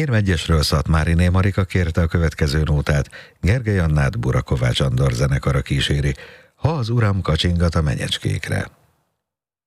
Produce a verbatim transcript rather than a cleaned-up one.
Nyírmegyesről Szatmáriné Marika kérte a következő nótát, Gergely Annát Burakovács Andor zenekara kíséri, Ha az uram kacsingat a menyecskékre.